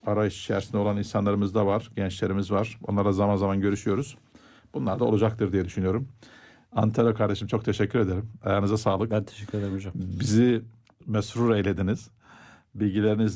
arayış içerisinde olan insanlarımız da var, gençlerimiz var. Onlarla zaman zaman görüşüyoruz. Bunlar da olacaktır diye düşünüyorum. Antalya kardeşim, çok teşekkür ederim. Ayağınıza sağlık. Ben teşekkür ederim hocam. Bizi mesrur eylediniz. Bilgileriniz